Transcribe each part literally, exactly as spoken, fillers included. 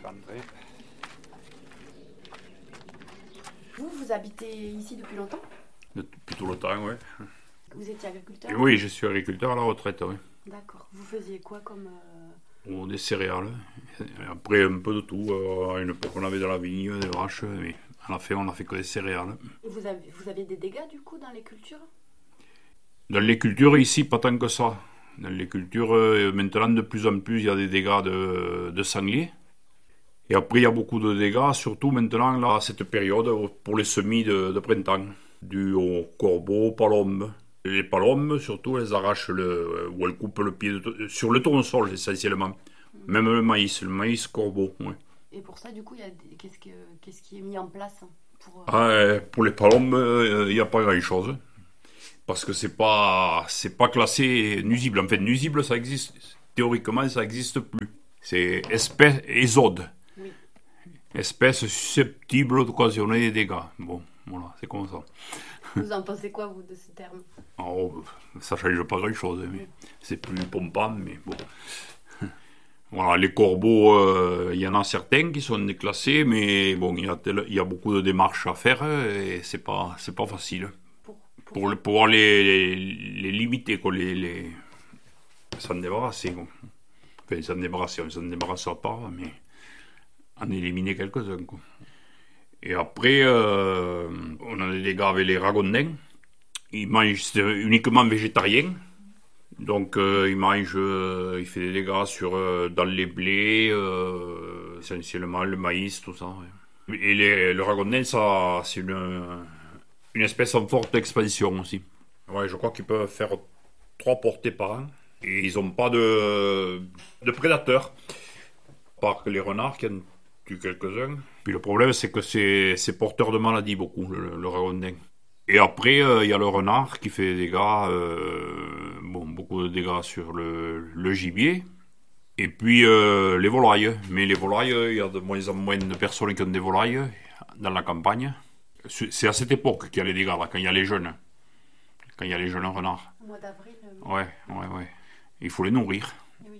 rentrer. Vous, vous habitez ici depuis longtemps? Depuis tout le temps, oui. Vous étiez agriculteur? Oui, je suis agriculteur à la retraite, oui. D'accord. Vous faisiez quoi comme... Euh... Oh, des céréales. Après, un peu de tout. À une époque, on avait de la vigne, des vaches, mais à la fin, on n'a fait que des céréales. Et vous avez, vous avez des dégâts, du coup, dans les cultures? Dans les cultures, ici, pas tant que ça. Dans les cultures, maintenant, de plus en plus, il y a des dégâts de, de sangliers. Et après, il y a beaucoup de dégâts, surtout maintenant, là, à cette période, pour les semis de, de printemps, dus aux corbeaux, palombes. Les palombes, surtout, elles arrachent le, ou elles coupent le pied de, sur le tournesol, essentiellement. Mmh. Même le maïs, le maïs corbeau, oui. Et pour ça, du coup, il y a des, qu'est-ce, que, qu'est-ce qui est mis en place pour, euh... ah, pour les palombes, il n'y a pas grand-chose. Parce que c'est pas, c'est pas classé nuisible. En fait, nuisible, ça existe. Théoriquement, ça n'existe plus. C'est espèce ésode. Oui. Espèce susceptible d'occasionner des dégâts. Bon, voilà, c'est comme ça. Vous en pensez quoi, vous, de ce terme? Oh, ça ne change pas grand-chose. Mais oui. C'est plus pompant, mais bon. Voilà, les corbeaux, il euh, y en a certains qui sont déclassés, mais bon, il y, y a beaucoup de démarches à faire et c'est pas, c'est pas facile. Pour, pour... pour le, pouvoir les, les, les limiter, quoi, les, les... s'en débarrasser. Quoi. Enfin, s'en débarrasser, on ne s'en débarrassera pas, mais en éliminer quelques-uns. Quoi. Et après, euh, on a des dégâts avec les ragondins. Ils mangent uniquement végétariens. Donc euh, il mange, euh, il fait des dégâts sur, euh, dans les blés, euh, essentiellement le maïs, tout ça. Ouais. Et les, le ragondin, ça, c'est une, une espèce en forte expansion aussi. Ouais, je crois qu'ils peuvent faire trois portées par an. Et ils n'ont pas de, de prédateurs, à part que les renards qui en tuent quelques-uns. Puis le problème, c'est que c'est, c'est porteur de maladies beaucoup, le, le ragondin. Et après, il euh, y a le renard qui fait des dégâts, euh, bon, beaucoup de dégâts sur le, le gibier. Et puis euh, les volailles. Mais les volailles, il y a de moins en moins de personnes qui ont des volailles dans la campagne. C'est à cette époque qu'il y a les dégâts, là, quand il y a les jeunes. Quand il y a les jeunes renards. Au mois d'avril. Euh... Ouais, ouais, ouais. Il faut les nourrir. Oui.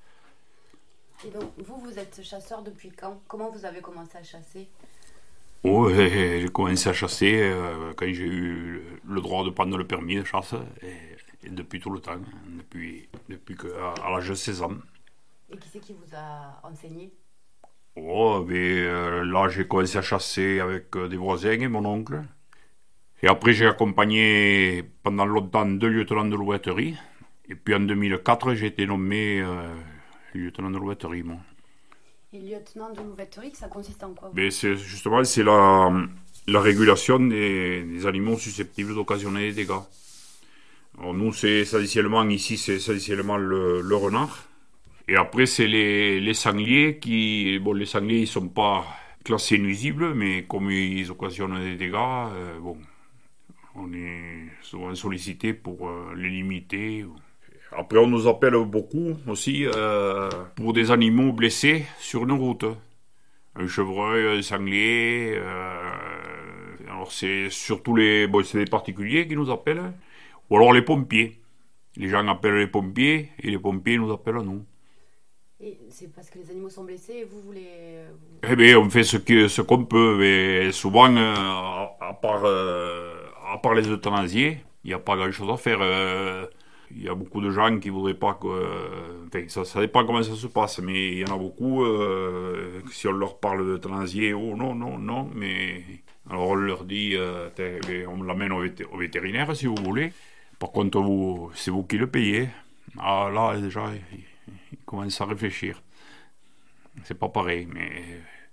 Et donc, vous, vous êtes chasseur depuis quand? Comment vous avez commencé à chasser? Oh, j'ai commencé à chasser euh, quand j'ai eu le droit de prendre le permis de chasse, et, et depuis tout le temps, depuis, depuis que, à, à l'âge de seize ans. Et qui c'est qui vous a enseigné? Oh, mais euh, là j'ai commencé à chasser avec euh, des voisins et mon oncle. Et après j'ai accompagné pendant longtemps deux lieutenants de louveterie. Et puis en deux mille quatre j'ai été nommé euh, lieutenant de louveterie, moi. Et lieutenant de louveterie, ça consiste en quoi? Mais c'est, justement, c'est la, la régulation des, des animaux susceptibles d'occasionner des dégâts. Alors nous, c'est essentiellement, ici, c'est essentiellement le, le renard. Et après, c'est les, les sangliers qui... Bon, les sangliers, ils ne sont pas classés nuisibles, mais comme ils occasionnent des dégâts, euh, bon, on est souvent sollicité pour euh, les limiter. Après, on nous appelle beaucoup aussi euh, pour des animaux blessés sur une route. Un chevreuil, un sanglier. Euh, alors, c'est surtout les, bon, c'est les particuliers qui nous appellent. Ou alors les pompiers. Les gens appellent les pompiers et les pompiers nous appellent à nous. Et c'est parce que les animaux sont blessés et vous voulez... Vous... Eh bien, on fait ce, que, ce qu'on peut. Mais souvent, euh, à, à, part, euh, à part les euthanasiés, il n'y a pas grand-chose à faire. Euh, Il y a beaucoup de gens qui voudraient pas que... Euh, enfin, ça, ça dépend comment ça se passe, mais il y en a beaucoup, euh, si on leur parle d'euthanasie, oh non, non, non, mais... Alors on leur dit, euh, on l'amène au, vété- au vétérinaire si vous voulez. Par contre, vous, c'est vous qui le payez. Ah là, déjà, ils il commencent à réfléchir. C'est pas pareil, mais...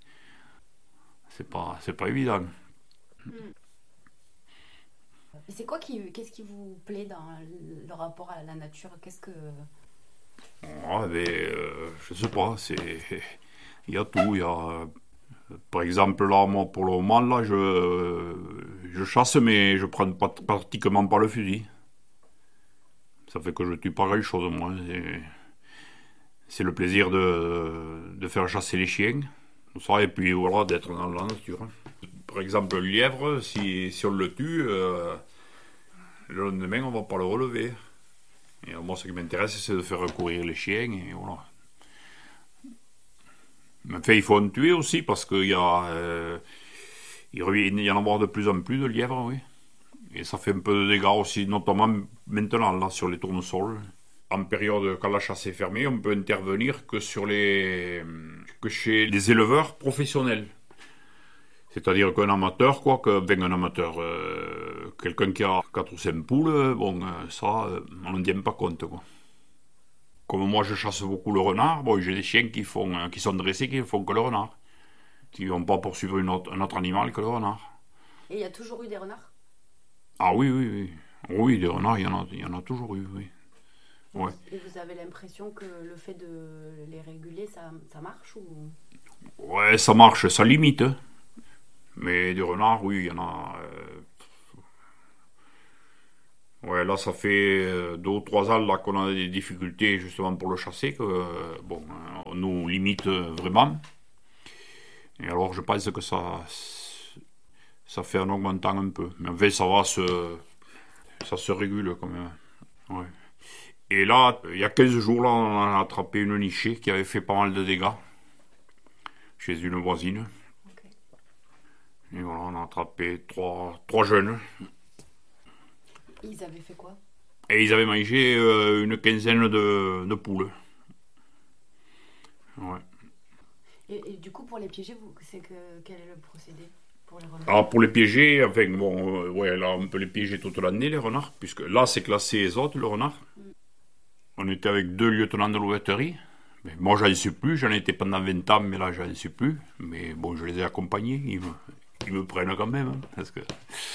C'est pas, c'est pas évident. Mm. Et c'est quoi qui, qu'est-ce qui vous plaît dans le, le rapport à la nature? Qu'est-ce que... Ah, mais, euh, je sais pas, c'est... Il y a tout, il y a... Par exemple, là, moi, pour le moment, là, je, je chasse, mais je prends pas, pratiquement pas le fusil. Ça fait que je tue pas grand-chose, moi. C'est, c'est le plaisir de, de faire chasser les chiens, ça, et puis voilà, d'être dans la nature. Par exemple, le lièvre, si, si on le tue... Euh, le lendemain, on ne va pas le relever. Et moi, ce qui m'intéresse, c'est de faire courir les chiens. Et voilà. Enfin, il faut en tuer aussi parce qu'il y a, euh, il revient- il y en a de plus en plus de lièvres, oui. Et ça fait un peu de dégâts aussi, notamment maintenant là sur les tournesols. En période quand la chasse est fermée, on peut intervenir que sur les, que chez les éleveurs professionnels. C'est-à-dire qu'un amateur, quoi, que, ben, un amateur, euh, quelqu'un qui a quatre ou cinq poules, bon, euh, ça, euh, on n'en tient pas compte, quoi. Comme moi, je chasse beaucoup le renard, bon, j'ai des chiens qui font, euh, qui sont dressés, qui ne font que le renard, qui vont pas poursuivre une autre, un autre animal que le renard. Et il y a toujours eu des renards? Ah oui, oui, oui. Oui, des renards, il y en a, il y en a toujours eu, oui. Ouais. Et vous avez l'impression que le fait de les réguler, ça, ça marche ou... Ouais, ça marche, ça limite. Hein. Mais des renards, oui, il y en a. euh, Ouais, là, ça fait euh, deux ou trois ans là, qu'on a des difficultés justement pour le chasser, que euh, bon, euh, on nous limite euh, vraiment. Et alors, je pense que ça, ça fait en augmentant un peu. Mais en fait, ça va se, ça se régule quand même. Ouais. Et là, il y a quinze jours, là, on a attrapé une nichée qui avait fait pas mal de dégâts chez une voisine. Ok. Et voilà, on a attrapé trois, trois jeunes. Ils avaient fait quoi? Et ils avaient mangé euh, une quinzaine de, de poules. Ouais. Et, et du coup, pour les piéger, vous, c'est que quel est le procédé pour les renards? Alors pour les piéger, enfin bon, euh, ouais, là on peut les piéger toute l'année les renards, puisque là c'est classé exote le renard. Mm. On était avec deux lieutenants de louveterie. Mais moi j'en suis plus, j'en étais pendant vingt ans, mais là j'en suis plus. Mais bon, je les ai accompagnés, ils me, ils me prennent quand même. Hein, parce que...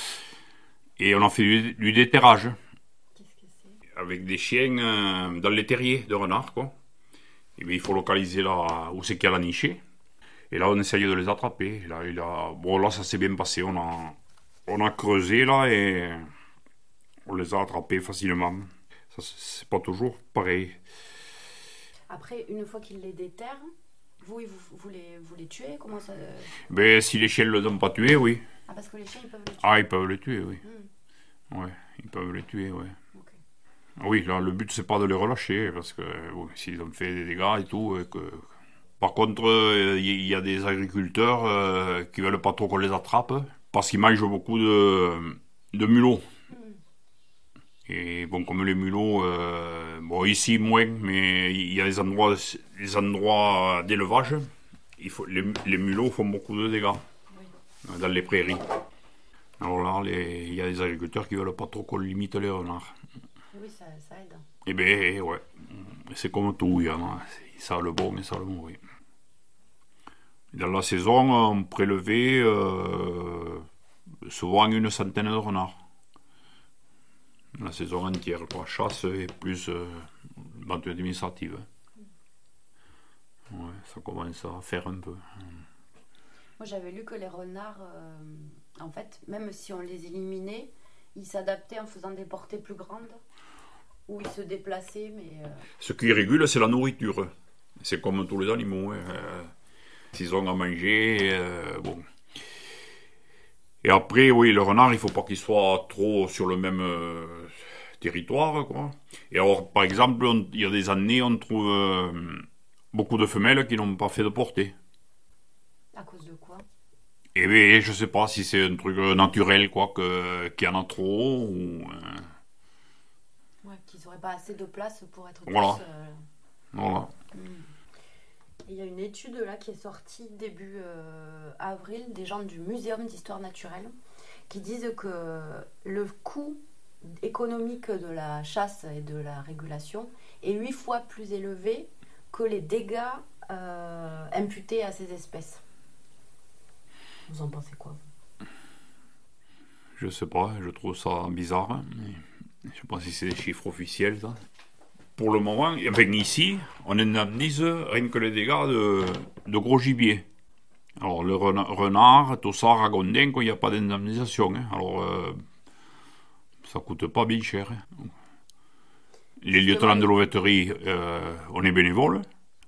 Et on a fait du, du déterrage. Qu'est-ce que c'est? Avec des chiens euh, dans les terriers de renards, quoi. Et bien, il faut localiser là où c'est qu'il y a la nichée. Et là, on essaye de les attraper. Et là, il a... Bon, là, ça s'est bien passé. On a, on a creusé, là, et on les a attrapés facilement. Ça, c'est pas toujours pareil. Après, une fois qu'ils les déterrent, vous, vous, vous, les, vous les tuez? Comment ça... Mais si les chiens ne les ont pas tués, oui. Ah, parce que les chiens, ils peuvent les tuer. Ah, ils peuvent les tuer, oui. Mm. Ouais, ils peuvent les tuer, ouais. Ok. Oui, là, le but, c'est pas de les relâcher, parce que bon, s'ils ont fait des dégâts et tout, et que... Par contre, il euh, y, y a des agriculteurs euh, qui veulent pas trop qu'on les attrape, parce qu'ils mangent beaucoup de, de mulots. Mm. Et bon, comme les mulots, euh, bon, ici moins, mais il y a des endroits, des endroits d'élevage, il faut, les, les mulots font beaucoup de dégâts Oui. dans les prairies. Alors là, les- il y a des agriculteurs qui veulent pas trop qu'on limite les renards. Oui, ça, ça aide. Eh bien, ouais, c'est comme tout, il y en a, ça a le bon et ça a le mauvais. Dans la saison, on prélevait euh, souvent une centaine de renards. La saison entière, quoi. Chasse et plus euh, vente administrative. Ouais, ça commence à faire un peu. Moi, j'avais lu que les renards, euh, en fait, même si on les éliminait, ils s'adaptaient en faisant des portées plus grandes, ou ils se déplaçaient, mais... euh, Ce qui régule, c'est la nourriture. C'est comme tous les animaux. Hein. Euh, S'ils ont à manger, euh, bon. Et après, oui, le renard, il faut pas qu'il soit trop sur le même euh, territoire, quoi. Et alors, par exemple, on- il y a des années, on trouve euh, beaucoup de femelles qui n'ont pas fait de portée. à cause de quoi? Et bien, je sais pas si c'est un truc euh, naturel, quoi, que, qu'il y en a trop, ou... euh, Ouais, qu'ils n'auraient pas assez de place pour être Voilà. tous... euh, voilà. mm. Et il y a une étude là qui est sortie début euh, avril, des gens du Muséum d'histoire naturelle, qui disent que le coût économique de la chasse et de la régulation est huit fois plus élevé que les dégâts euh, imputés à ces espèces. Vous en pensez quoi? Je sais pas, je trouve ça bizarre, hein, mais je sais pas si c'est des chiffres officiels, ça. Pour le moment, enfin, ici, on indemnise rien que les dégâts de, de gros gibier. Alors, le rena- renard, tossard, ragondin, il n'y a pas d'indemnisation. Hein. Alors, euh, ça coûte pas bien cher. Hein. Les lieutenants de louveterie, euh, on est bénévole.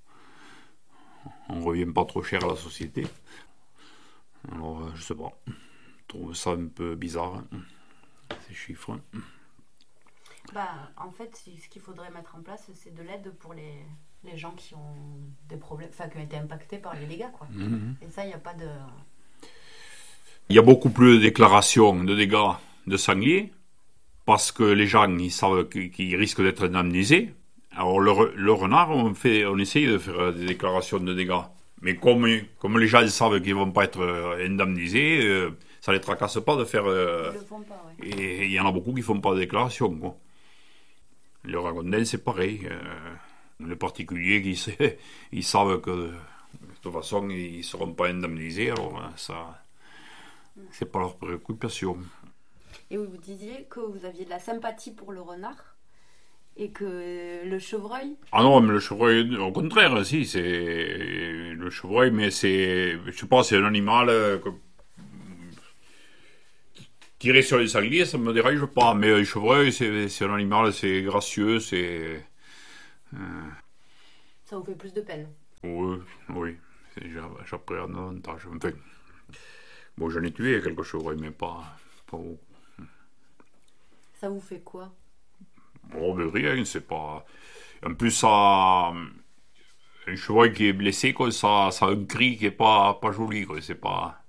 On revient pas trop cher à la société. Alors, euh, je sais pas. Je trouve ça un peu bizarre, hein, ces chiffres. Bah, en fait, ce qu'il faudrait mettre en place, c'est de l'aide pour les, les gens qui ont des problèmes, enfin qui ont été impactés par les dégâts, quoi. Mmh. Et ça, il n'y a pas de... Il y a beaucoup plus de déclarations de dégâts de sangliers parce que les gens ils savent qu'ils risquent d'être indemnisés. Alors le, le renard, on, fait, on essaye de faire des déclarations de dégâts. Mais comme, comme les gens savent qu'ils ne vont pas être indemnisés, euh, ça ne les tracasse pas de faire... Euh, Ils le font pas, ouais. Et il y en a beaucoup qui ne font pas de déclaration, quoi. Le ragondin, c'est pareil. Euh, les particuliers, qui, ils savent que de toute façon, ils ne seront pas indemnisés, alors ça, c'est pas leur préoccupation. Et vous disiez que vous aviez de la sympathie pour le renard et que le chevreuil... Ah non, mais le chevreuil, au contraire, si, c'est le chevreuil, mais c'est, je sais pas, c'est un animal euh, que... Tirer sur les sangliers, ça me dérange pas, mais le chevreuil, c'est, c'est un animal, c'est gracieux, c'est... Euh... Ça vous fait plus de peine? Oui, oui, j'appréhende davantage. Enfin, bon, j'en ai tué quelques chevreuils, mais pas, pas beaucoup. Ça vous fait quoi? Bon, mais rien, c'est pas... En plus, ça... Un chevreuil qui est blessé, quoi, ça, ça a un cri qui est pas, pas joli, quoi, c'est pas...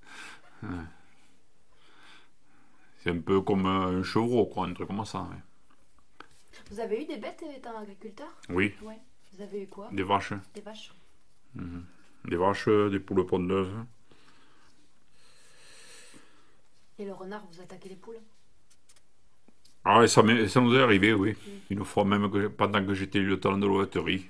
C'est un peu comme un chevreau, quoi, un truc comme ça. Ouais. Vous avez eu des bêtes étant agriculteur? Oui. Ouais. Vous avez eu quoi? Des vaches. Des vaches. Mmh. Des vaches, des poules pondeuses. Et le renard, vous attaquez les poules? Ah, ça, ça nous est arrivé, oui. Mmh. Une fois même, que, pendant que j'étais lieutenant de l'ouaterie.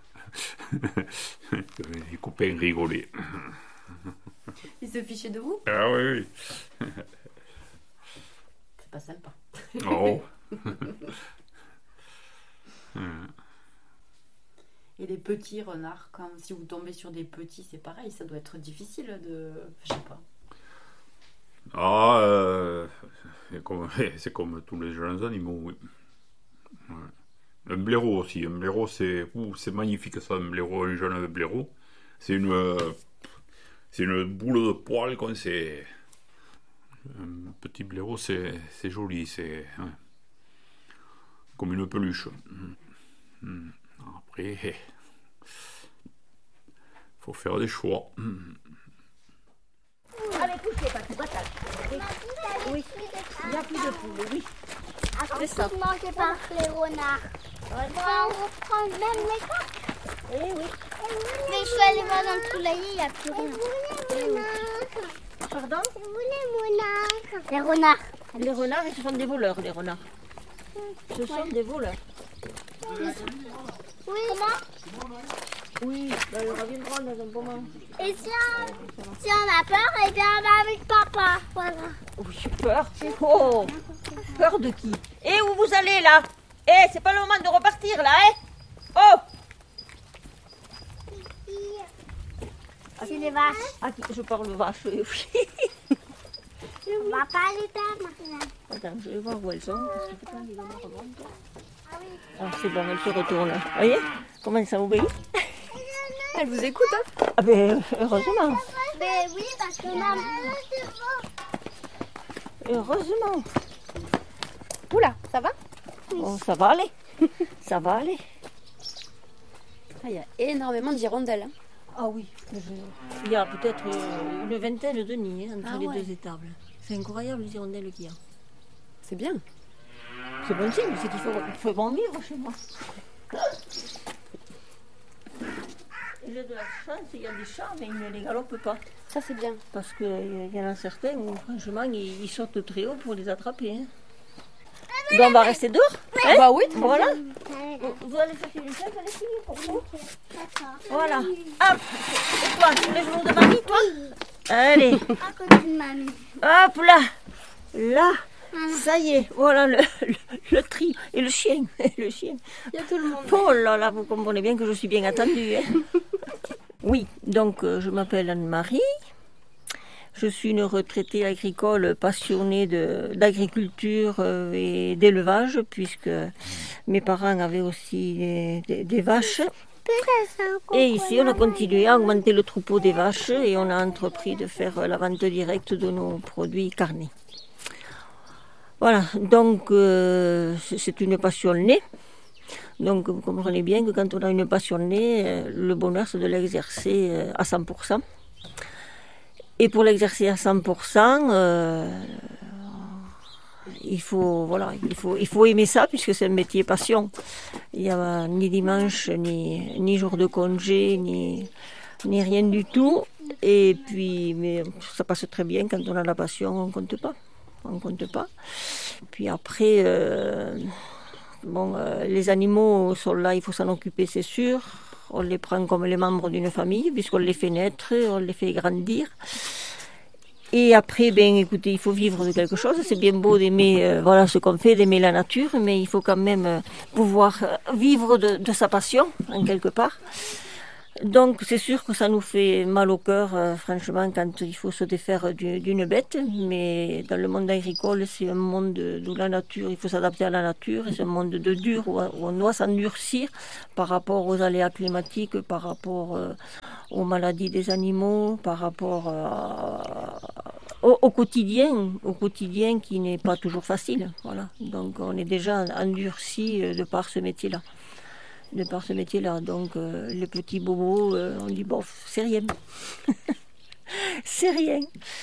Les copains rigolaient. Ils se fichaient de vous? Ah oui, oui. C'est pas sympa. Oh. Et les petits renards, quand si vous tombez sur des petits, c'est pareil, ça doit être difficile de... Je sais pas. Ah, euh, c'est, comme, c'est comme tous les jeunes animaux, oui. Ouais. Un blaireau aussi. Un blaireau, c'est, ouh, c'est magnifique ça, un blaireau, un jeune blaireau. C'est une, euh, c'est une boule de poils, quoi. C'est un petit blaireau, c'est, c'est joli, c'est ouais. Comme une peluche. Après, il faut faire des choix. Allez, couchez, pas tout bataille. Oui, il n'y a plus de poules, oui. C'est ça. Mangé par les renards. On reprend même les coques. Eh oui. Mais je suis allée voir dans le poulailler, il n'y a plus rien. Eh oui. Pardon? C'est vous les renards. Les renards. Les renards, ce sont des voleurs, les renards. Ce sont des voleurs. Oui. Comment? Oui, ben, ils reviendront dans un moment. Et si on, si on a peur, eh bien on va avec papa. Voilà. Oui, peur. Oh, peur de qui? Et où vous allez là? Eh, c'est pas le moment de repartir là, hein? Oh! C'est les vaches. Ah, je parle vache, oui. On va pas aller là maintenant. Attends, je vais voir où elles sont. Parce qu'il faut pas les donner remonter. Ah, c'est bon, elles se retournent. Vous voyez comment ça obéit? Elle vous écoute, hein? Ah ben, heureusement. Ben oui, parce que maman, Heureusement. Oula, ça va? Bon, ça va aller. Ça va aller. Ah, il y a énormément d'hirondelles. Hein. Ah oui. Je... Il y a peut-être une vingtaine de nids hein, entre ah les ouais. deux étables. C'est incroyable les hirondelles qu'il y a. C'est bien. C'est bon signe, c'est qu'il faut, il faut bon vivre chez moi. J'ai de la chance, il y a des chats, mais ils ne les galopent pas. Ça, c'est bien. Parce qu'il y en a certains où, franchement, ils, ils sortent très haut pour les attraper. Hein. Donc, on va rester dehors. Hein Bah oui, voilà. Vous, vous allez chercher une chaise, allez filer pour vous. Voilà. Hop. Et toi, sur les genoux de mamie, toi? Allez. à côté de mamie. Hop là. Là. Ça y est, voilà le, le, le tri. Et le chien. Le chien. il y a tout le monde. Oh là là, vous comprenez bien que je suis bien attendue. Hein. Oui, donc euh, je m'appelle Anne-Marie. Je suis une retraitée agricole passionnée de, d'agriculture euh, et d'élevage, puisque mes parents avaient aussi des, des, des vaches. Et ici, on a continué à augmenter le troupeau des vaches et on a entrepris de faire la vente directe de nos produits carnés. Voilà, donc euh, c'est une passion née. Donc vous comprenez bien que quand on a une passionnée, le bonheur c'est de l'exercer à cent pour cent. Et pour l'exercer à cent pour cent, euh, il, faut, voilà, il, faut, il faut aimer ça puisque c'est un métier passion. Il n'y a ni dimanche, ni, ni jour de congé, ni, ni rien du tout. Et puis, mais ça passe très bien quand on a la passion, on ne compte pas. On compte pas. Puis après, euh, bon, euh, les animaux sont là, il faut s'en occuper, c'est sûr. On les prend comme les membres d'une famille, puisqu'on les fait naître, on les fait grandir. Et après, ben, écoutez, il faut vivre de quelque chose. C'est bien beau d'aimer euh, voilà, ce qu'on fait, d'aimer la nature, mais il faut quand même euh, pouvoir vivre de, de sa passion, en quelque part. Donc c'est sûr que ça nous fait mal au cœur, euh, franchement, quand il faut se défaire du, d'une bête, mais dans le monde agricole, c'est un monde où la nature, il faut s'adapter à la nature, et c'est un monde de dur où, où on doit s'endurcir par rapport aux aléas climatiques, par rapport euh, aux maladies des animaux, par rapport euh, au, au quotidien, au quotidien qui n'est pas toujours facile. Voilà. Donc on est déjà endurci de par ce métier-là. de par ce métier-là. Donc, euh, les petits bobos, euh, on dit, bof, c'est rien. c'est rien.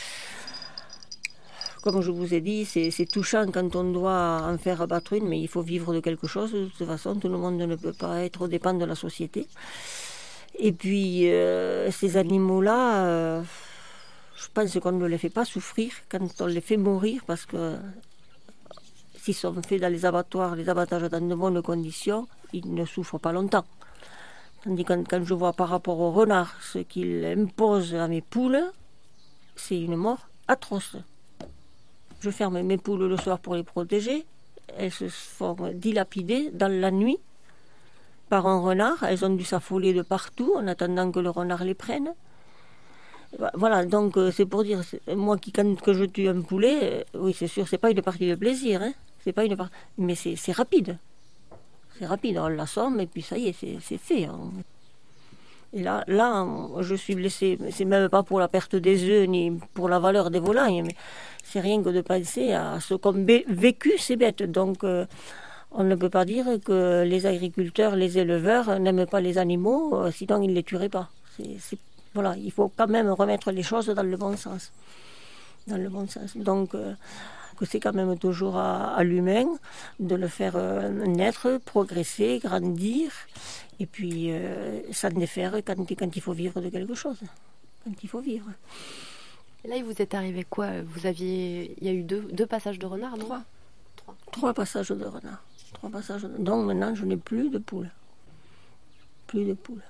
Comme je vous ai dit, c'est, c'est touchant quand on doit en faire abattre une, mais il faut vivre de quelque chose. De toute façon, tout le monde ne peut pas être au dépend de la société. Et puis, euh, ces animaux-là, euh, je pense qu'on ne les fait pas souffrir quand on les fait mourir, parce que s'ils sont faits dans les abattoirs, les abattages dans de bonnes conditions, ils ne souffrent pas longtemps. Tandis que quand, quand je vois par rapport au renard ce qu'il impose à mes poules, c'est une mort atroce. Je ferme mes poules le soir pour les protéger. Elles se font dilapider dans la nuit par un renard. Elles ont dû s'affoler de partout en attendant que le renard les prenne. Voilà, donc c'est pour dire, c'est, moi qui quand que je tue un poulet, oui c'est sûr, c'est pas une partie de plaisir, hein, c'est pas une part... mais c'est, c'est rapide. C'est rapide, on l'assomme et puis ça y est, c'est, c'est fait. Hein. Et là, là, je suis blessée. C'est même pas pour la perte des œufs ni pour la valeur des volailles, mais c'est rien que de penser à ce qu'ont vécu ces bêtes. Donc, euh, on ne peut pas dire que les agriculteurs, les éleveurs n'aiment pas les animaux, euh, sinon ils ne les tueraient pas. C'est, c'est, voilà, il faut quand même remettre les choses dans le bon sens. Dans le bon sens. Donc, euh, que c'est quand même toujours à, à l'humain de le faire euh, naître, progresser, grandir, et puis euh, s'en défaire quand, quand il faut vivre de quelque chose. Quand il faut vivre. Et là, il vous est arrivé quoi? Vous aviez, il y a eu deux, deux passages de renard, non? Trois. Trois. Trois passages de renard. Trois passages. De... Donc maintenant, je n'ai plus de poules. Plus de poules.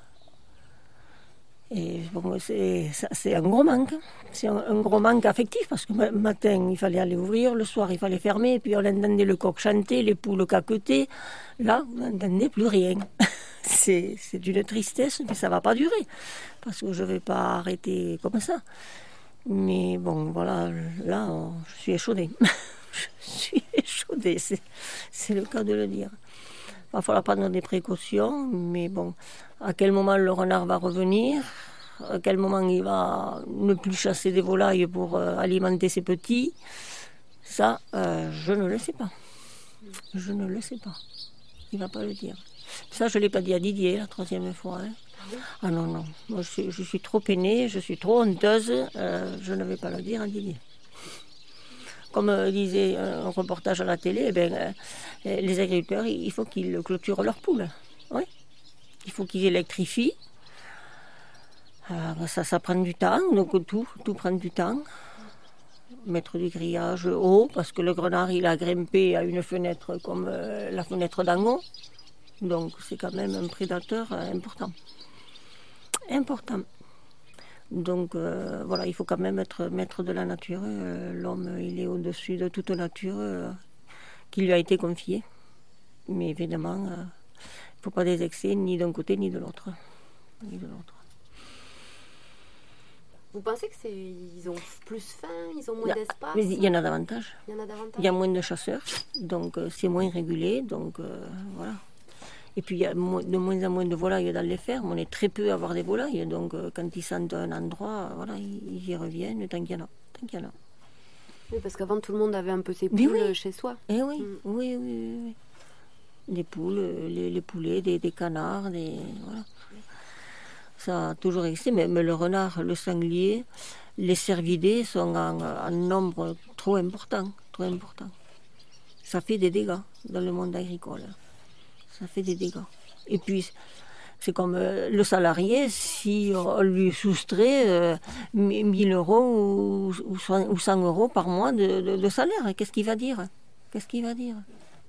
Et bon, c'est, ça, c'est un gros manque. C'est un, un gros manque affectif parce que le matin, il fallait aller ouvrir, le soir, il fallait fermer, et puis on entendait le coq chanter, les poules caqueter. Là, vous n'entendez plus rien. c'est, c'est d'une tristesse, mais ça ne va pas durer parce que je ne vais pas arrêter comme ça. Mais bon, voilà, là, je suis échaudée. je suis échaudée, c'est, c'est le cas de le dire. Il va falloir prendre des précautions, mais bon, à quel moment le renard va revenir, à quel moment il va ne plus chasser des volailles pour euh, alimenter ses petits, ça, euh, je ne le sais pas. Je ne le sais pas. Il ne va pas le dire. Ça, je ne l'ai pas dit à Didier la troisième fois. Hein. Ah non, non, moi, je, suis, je suis trop peinée, je suis trop honteuse, euh, je ne vais pas le dire à Didier. Comme euh, disait un reportage à la télé, eh bien, euh, les agriculteurs, il faut qu'ils clôturent leurs poules. Oui. Il faut qu'ils électrifient. Euh, ça, ça prend du temps, donc tout, tout prend du temps. Mettre du grillage haut, parce que le renard, il a grimpé à une fenêtre comme euh, la fenêtre d'en haut. Donc c'est quand même un prédateur euh, important. Important. Donc euh, voilà, il faut quand même être maître de la nature. Euh, l'homme, il est au-dessus de toute nature euh, qui lui a été confiée. Mais évidemment, il euh, ne faut pas des excès ni d'un côté ni de l'autre. Ni de l'autre. Vous pensez que c'est ils ont plus faim, ils ont moins Il y a, d'espace? Mais il y en a davantage. Il y en a davantage. Il y a moins de chasseurs, donc euh, c'est moins régulé, donc euh, voilà. Et puis il y a de moins en moins de volailles dans les fermes. On est très peu à avoir des volailles, donc euh, quand ils sentent un endroit, voilà, ils, ils y reviennent tant qu'il y en a. Tant qu'il y en a. Oui, parce qu'avant tout le monde avait un peu ses poules oui. chez soi. Eh oui, mm. oui, oui, oui, oui. Des poules, les, les poulets, des, des canards, des, voilà. Ça a toujours existé, mais, mais le renard, le sanglier, les cervidés sont en, en nombre trop important, trop important. Ça fait des dégâts dans le monde agricole. Ça fait des dégâts. Et puis, c'est comme euh, le salarié, si on lui soustrait euh, mille euros ou, ou cent euros par mois de, de, de salaire, qu'est-ce qu'il va dire? Qu'est-ce qu'il va dire?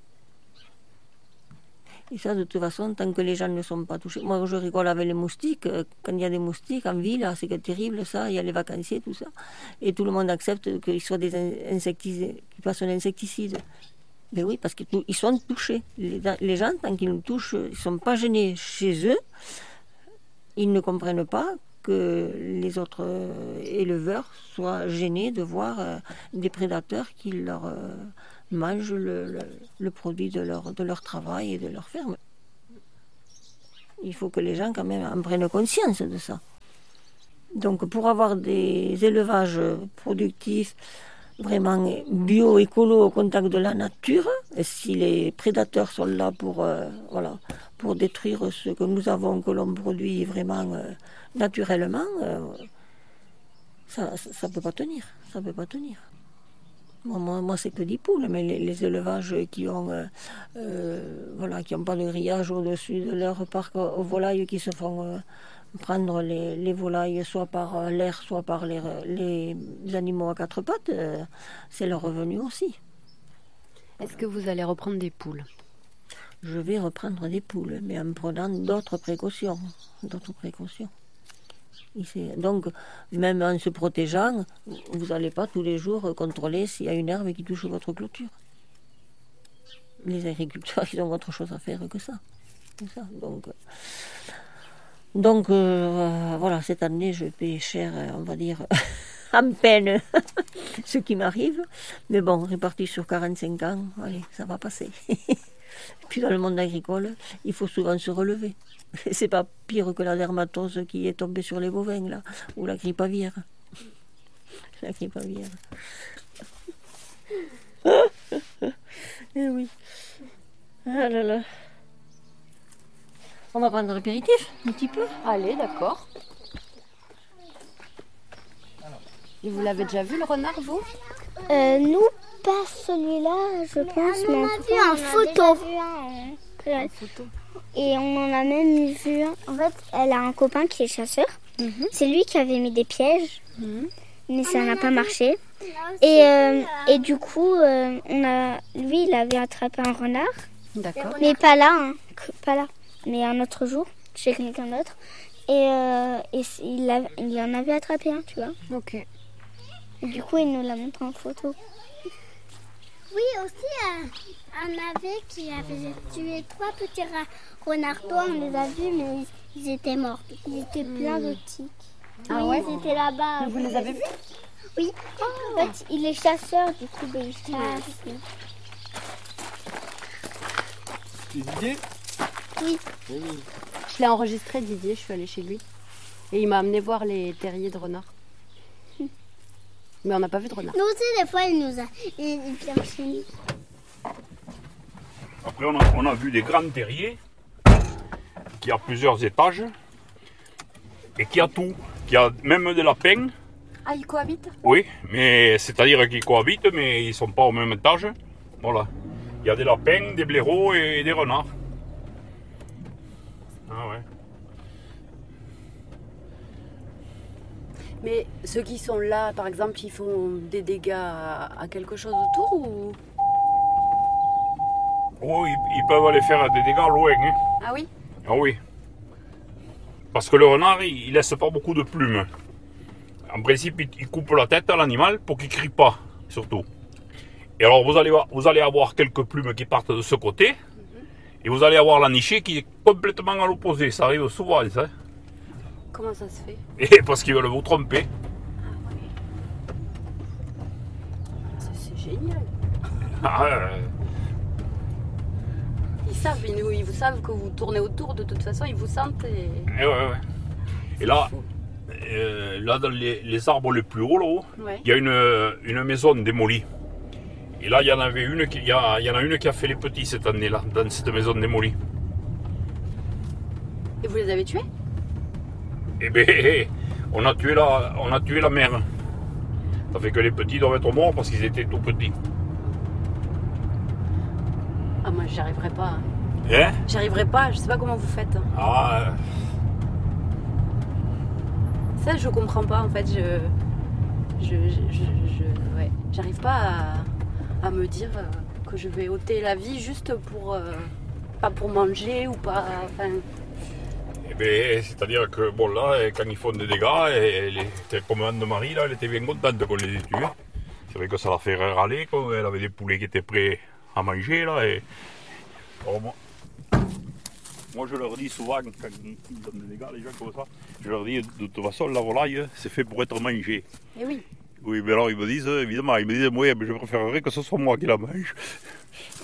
Et ça, de toute façon, tant que les gens ne sont pas touchés. Moi, je rigole avec les moustiques. Quand il y a des moustiques en ville, c'est terrible, ça. Il y a les vacanciers, tout ça. Et tout le monde accepte qu'ils soient des insecticides, qu'ils passent un insecticide. Mais oui, parce qu'ils sont touchés. Les, les gens, tant qu'ils nous touchent, ils ne sont pas gênés chez eux. Ils ne comprennent pas que les autres éleveurs soient gênés de voir des prédateurs qui leur mangent le, le, le produit de leur, de leur travail et de leur ferme. Il faut que les gens quand même en prennent conscience de ça. Donc pour avoir des élevages productifs vraiment bio, écolo, au contact de la nature, et si les prédateurs sont là pour, euh, voilà, pour détruire ce que nous avons, que l'on produit vraiment euh, naturellement, euh, ça ne peut pas tenir. Ça peut pas tenir. Moi, moi, moi c'est que des poules, mais les, les élevages qui ont, euh, euh, voilà, qui n'ont pas de grillage au-dessus de leur parc aux volailles, qui se font euh, prendre les, les volailles soit par l'air, soit par les, les animaux à quatre pattes, euh, c'est leur revenu aussi. Est-ce que vous allez reprendre des poules? Je vais reprendre des poules, mais en prenant d'autres précautions. D'autres précautions. Donc, même en se protégeant, vous n'allez pas tous les jours contrôler s'il y a une herbe qui touche votre clôture. Les agriculteurs, ils ont autre chose à faire que ça. Que ça. Donc, donc euh, voilà, cette année, je paie cher, on va dire, en peine, ce qui m'arrive. Mais bon, réparti sur quarante-cinq ans, allez, ça va passer. Puis dans le monde agricole, il faut souvent se relever. C'est pas pire que la dermatose qui est tombée sur les bovins, là, ou la grippe aviaire. La grippe aviaire. Eh oui. Ah là là. On va prendre l'apéritif, un petit peu. Allez, d'accord. Et vous l'avez déjà vu, le renard, vous? euh, Nous, pas celui-là, je pense, mais on a vu en photo. En photo. Et on en a même vu un. En fait, elle a un copain qui est chasseur. Mm-hmm. C'est lui qui avait mis des pièges, mm-hmm. mais ça n'a pas marché. Et, euh, et du coup, euh, on a, lui, il avait attrapé un renard. D'accord. Mais pas là, hein, pas là, mais un autre jour, chez quelqu'un d'autre. Et, euh, et il, a, il en avait attrapé un, tu vois. Ok. Et du coup, il nous l'a montré en photo. Oui, aussi, euh, un navet qui avait tué trois petits renards. On les a vus, mais ils, ils étaient morts. Ils étaient pleins de tiques. Ah oui, ouais? Ils étaient là-bas. Vous les avez vus? Oui. Oh. En fait, il est chasseur, du coup, ben, il chasse. C'est Didier? Oui. oui. Je l'ai enregistré, Didier, je suis allée chez lui. Et il m'a amené voir les terriers de renards. Mais on n'a pas vu de renard. Nous aussi, des fois, il nous a... Il, il vient chez nous. Après, on a, on a vu des grands terriers qui a plusieurs étages et qui a tout. Qui a même des lapins. Ah, ils cohabitent? Oui, mais c'est-à-dire qu'ils cohabitent, mais ils ne sont pas au même étage. Voilà. Il y a des lapins, des blaireaux et des renards. Ah ouais. Mais ceux qui sont là, par exemple, ils font des dégâts à, à quelque chose autour ou... Oh, ils, ils peuvent aller faire des dégâts loin. Hein. Ah oui? Ah oui. Parce que le renard, il, il laisse pas beaucoup de plumes. En principe, il, il coupe la tête à l'animal pour qu'il ne crie pas, surtout. Et alors, vous allez, vous allez avoir quelques plumes qui partent de ce côté. Mm-hmm. Et vous allez avoir la nichée qui est complètement à l'opposé. Ça arrive souvent, ça. Comment ça se fait? Et parce qu'ils veulent vous tromper. Ah ouais. C'est génial. Ah, euh... Ils savent, ils, ils vous savent que vous tournez autour, de toute façon, ils vous sentent. Et, et, ouais, ouais. et là, euh, là, dans les, les arbres les plus hauts, là-haut, il ouais. y a une, une maison démolie. Et là, il y en avait une qui, il y, a, il y en a une qui a fait les petits cette année-là, dans cette maison démolie. Et vous les avez tués? Eh bien, on a tué la, on a tué la mère. Ça fait que les petits doivent être morts parce qu'ils étaient tout petits. Ah, moi, j'y arriverai pas. Hein. Hein? J'y arriverai pas, je sais pas comment vous faites. Ah. Euh... Ça, je comprends pas, en fait. Je. Je. je, je, je ouais. J'arrive pas à, à me dire que je vais ôter la vie juste pour. Euh, pas pour manger ou pas. Enfin. Eh bien, c'est-à-dire que, bon, là, quand ils font des dégâts, elle était comme Anne-Marie, là, elle était bien contente qu'on les ait tués. C'est vrai que ça la fait râler, quoi. Elle avait des poulets qui étaient prêts à manger, là, et... Alors, moi... moi, je leur dis souvent, quand ils donnent des dégâts, les gens comme ça, je leur dis, de toute façon, la volaille, c'est fait pour être mangée. Eh oui. Oui, mais alors, ils me disent, évidemment, ils me disent, moi, je préférerais que ce soit moi qui la mange.